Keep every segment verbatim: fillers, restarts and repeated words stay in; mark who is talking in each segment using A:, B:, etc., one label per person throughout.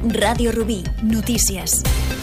A: Ràdio Rubí, notícies.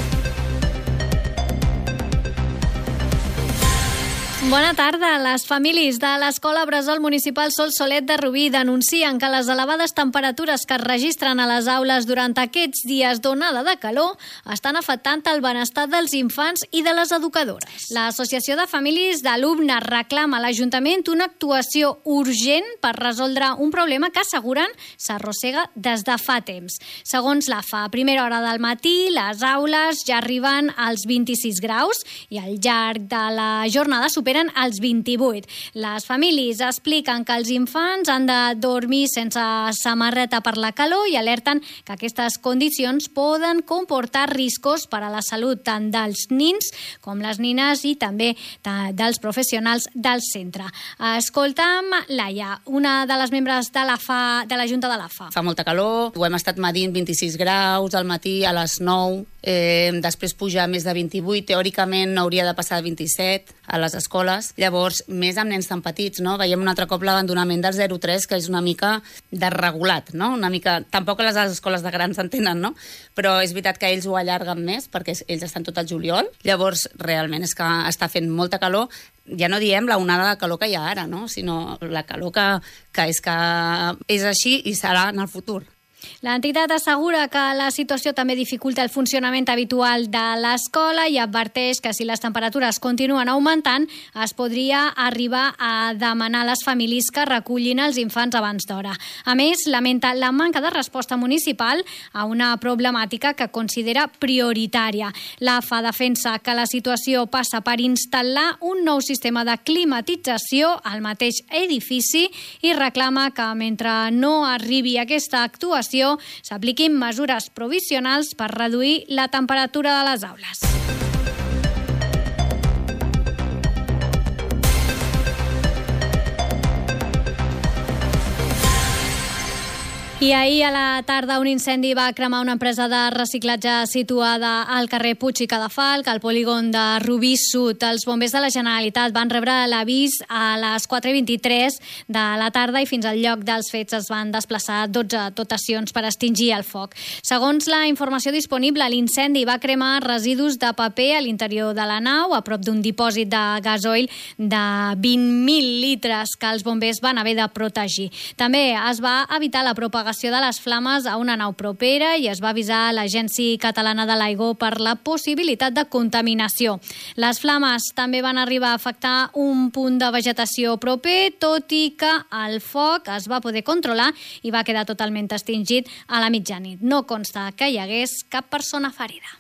B: Bona tarda. Les famílies de l'Escola Bressol Municipal Sol Solet de Rubí denuncien que les elevades temperatures que es registren a les aules durant aquests dies d'onada de calor estan afectant el benestar dels infants i de les educadores. L'Associació de Famílies d'Alumnes reclama a l'Ajuntament una actuació urgent per resoldre un problema que asseguren s'arrossega des de fa temps. Segons l'A F A, a primera hora del matí les aules ja arriben als vint-i-sis graus i al llarg de la jornada superen als vint-i-vuit. Les famílies expliquen que els infants han de dormir sense samarreta per la calor i alerten que aquestes condicions poden comportar riscos per a la salut tant dels nins com les nines i també dels professionals del centre. Escolta'm Laia, una de les membres de la F A, de la Junta de l'A F A.
C: Fa molta calor, ho hem estat medint vint-i-sis graus al matí a les nou, eh, després puja a més de vint-i-vuit, teòricament hauria de passar a vint-i-set a les escoles. Llavors, més amb nens tan petits, no? Veiem un altre cop l'abandonament del zero tres, que és una mica desregulat, no? Una mica... Tampoc les escoles de grans entenen, no? Però és veritat que ells ho allarguen més, perquè ells estan tot al juliol. Llavors, realment és que està fent molta calor. Ja no diem la onada de calor que hi ha ara, no? Sinó la calor que, que és que és així i serà en el futur.
B: L'entitat assegura que la situació també dificulta el funcionament habitual de l'escola i adverteix que si les temperatures continuen augmentant es podria arribar a demanar a les famílies que recullin els infants abans d'hora. A més, lamenta la manca de resposta municipal a una problemàtica que considera prioritària. L'A F A defensa que la situació passa per instal·lar un nou sistema de climatització al mateix edifici i reclama que mentre no arribi aquesta actuació s'apliquin mesures provisionals per reduir la temperatura de les aules. I ahir a la tarda un incendi va cremar una empresa de reciclatge situada al carrer Puig i Cadafalc, al polígon de Rubí Sud. Els bombers de la Generalitat van rebre l'avís a les quatre i vint-i-tres de la tarda i fins al lloc dels fets es van desplaçar dotze dotacions per extingir el foc. Segons la informació disponible, l'incendi va cremar residus de paper a l'interior de la nau, a prop d'un dipòsit de gasoil de vint mil litres que els bombers van haver de protegir. També es va evitar la propagació de les flames a una nau propera i es va avisar a l'Agència Catalana de l'Aigua per la possibilitat de contaminació. Les flames també van arribar a afectar un punt de vegetació proper, tot i que el foc es va poder controlar i va quedar totalment extingit a la mitjanit. No consta que hi hagués cap persona ferida.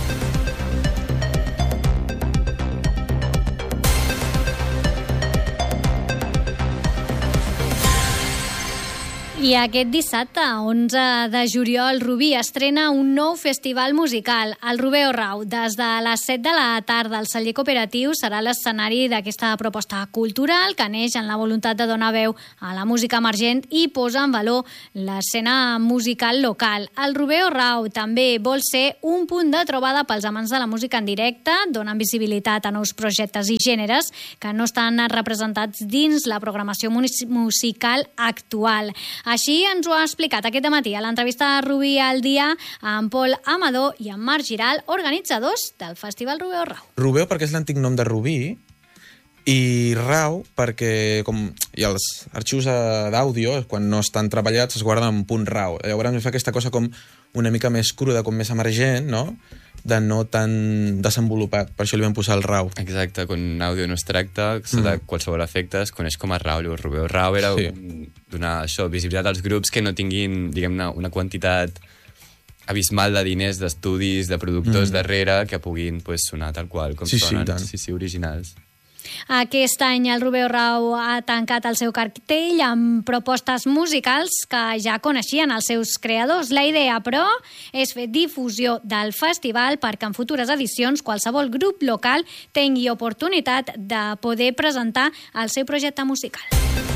B: I aquest dissabte, onze de juliol, Rubí estrena un nou festival musical, el Rubeo Rau. Des de les set de la tarda, el celler cooperatiu serà l'escenari d'aquesta proposta cultural que neix en la voluntat de donar veu a la música emergent i posa en valor l'escena musical local. El Rubeo Rau també vol ser un punt de trobada pels amants de la música en directe, donant visibilitat a nous projectes i gèneres que no estan representats dins la programació musical actual. Així ens ho ha explicat aquest matí a l'entrevista a Rubí al dia amb Pol Amador i amb Marc Giral, organitzadors del Festival Rubeo Rau.
D: Rubeo perquè és l'antic nom de Rubí i Rau perquè com hi ha els arxius d'àudio, quan no estan treballats es guarden en punt rau. Llavors fa aquesta cosa com una mica més cruda, com més emergent, no? De no tan desenvolupat. Per això li vam posar el rau.
E: Exacte, quan àudio no es tracta, sota mm. qualsevol efecte es coneix com a rau. El Rubeo Rau era sí. donar això, visibilitat als grups que no tinguin, diguem-ne, una quantitat abismal de diners, d'estudis, de productors mm. darrere, que puguin pues, sonar tal qual, com
D: sí,
E: sonen,
D: sí,
E: sí, sí, originals.
B: Aquest any el Rubeo Rau ha tancat el seu cartell amb propostes musicals que ja coneixien els seus creadors. La idea, però, és fer difusió del festival perquè en futures edicions qualsevol grup local tingui oportunitat de poder presentar el seu projecte musical.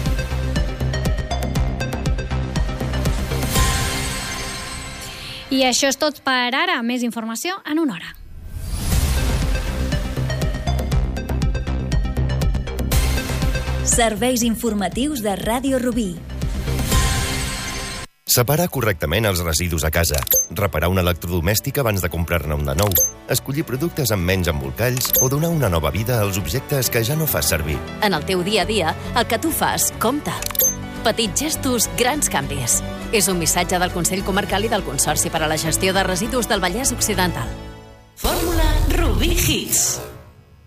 B: I això és tot per ara. Més informació en una hora.
A: Serveis informatius de Ràdio Rubí.
F: Separar correctament els residus a casa. Reparar un electrodomèstic abans de comprar-ne un de nou. Escollir productes amb menys embolcalls o donar una nova vida als objectes que ja no fas servir.
G: En el teu dia a dia, el que tu fas compta. Petits gestos, grans canvis. És un missatge del Consell Comarcal i del Consorci per a la Gestió de Residus del Vallès Occidental.
H: Fórmula Rubí Hits.